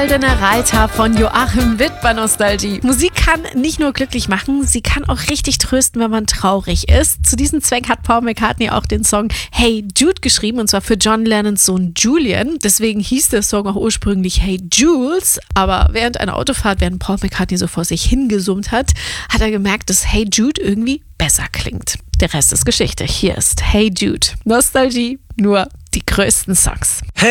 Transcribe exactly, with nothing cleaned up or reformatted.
Goldene Reiter von Joachim Witt bei Nostalgie. Musik kann nicht nur glücklich machen, sie kann auch richtig trösten, wenn man traurig ist. Zu diesem Zweck hat Paul McCartney auch den Song Hey Jude geschrieben, und zwar für John Lennons Sohn Julian. Deswegen hieß der Song auch ursprünglich Hey Jules, aber während einer Autofahrt, während Paul McCartney so vor sich hingesummt hat, hat er gemerkt, dass Hey Jude irgendwie besser klingt. Der Rest ist Geschichte. Hier ist Hey Jude. Nostalgie, nur die größten Songs. Hey